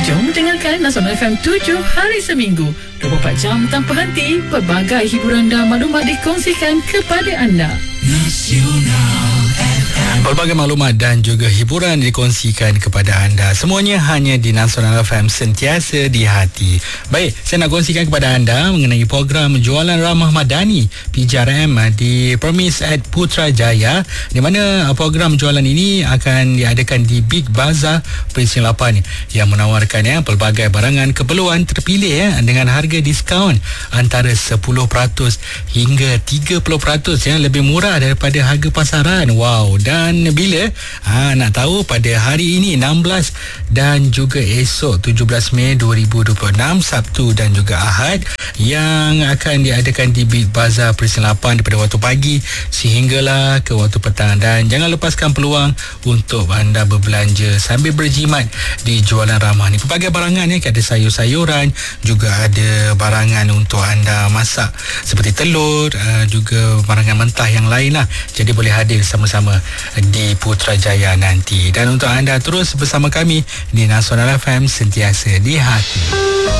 Jom dengarkan Nasional FM 7 hari seminggu 24 jam tanpa henti. Pelbagai hiburan dan maklumat dikongsikan kepada anda. Pelbagai maklumat dan juga hiburan dikongsikan kepada anda. Semuanya hanya di Nasional FM, sentiasa di hati. Baik, saya nak kongsikan kepada anda mengenai program Jualan Ramah Madani PJRM di Permis at Putrajaya, di mana program jualan ini akan diadakan di Big Bazaar Precinct 8 yang menawarkan pelbagai barangan keperluan terpilih dengan harga diskaun antara 10% hingga 30% lebih murah daripada harga pasaran. Wow. Dan bila nak tahu, pada hari ini 16 dan juga esok 17 Mei 2026 Sabtu dan juga Ahad yang akan diadakan di Big Bazaar Precinct 8 daripada waktu pagi sehinggalah ke waktu petang. Dan jangan lepaskan peluang untuk anda berbelanja sambil berjimat di jualan ramah ni. Pelbagai barangan ada sayur-sayuran, juga ada barangan untuk anda masak seperti telur, juga barangan mentah yang lain lah. Jadi boleh hadir sama-sama di Putrajaya nanti. Dan untuk anda terus bersama kami di Nasional FM, sentiasa di hati.